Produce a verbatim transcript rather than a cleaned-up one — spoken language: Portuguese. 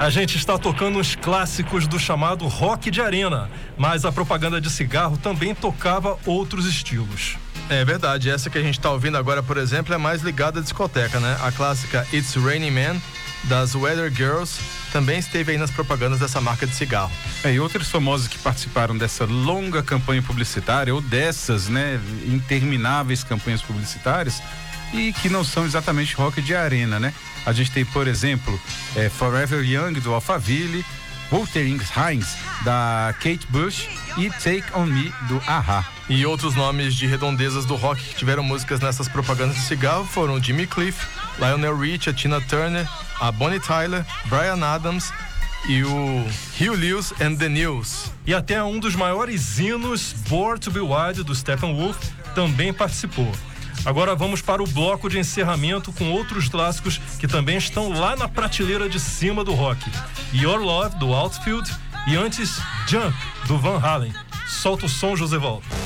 A gente está tocando os clássicos do chamado rock de arena, mas a propaganda de cigarro também tocava outros estilos. É verdade, essa que a gente está ouvindo agora, por exemplo, é mais ligada à discoteca, né? A clássica It's Raining Man, das Weather Girls, também esteve aí nas propagandas dessa marca de cigarro. É, e outros famosos que participaram dessa longa campanha publicitária, ou dessas, né, intermináveis campanhas publicitárias, e que não são exatamente rock de arena, né? A gente tem, por exemplo, é, Forever Young, do Alphaville, Wuthering Heights, da Kate Bush, e Take On Me, do A-ha. E outros nomes de redondezas do rock que tiveram músicas nessas propagandas de cigarro foram Jimmy Cliff, Lionel Richie, a Tina Turner, a Bonnie Tyler, Bryan Adams e o Hugh Lewis and the News. E até um dos maiores hinos, Born to Be Wild, do Steppenwolf, também participou. Agora vamos para o bloco de encerramento com outros clássicos que também estão lá na prateleira de cima do rock. Your Love, do Outfield, e antes Jump, do Van Halen. Solta o som, José Valdo.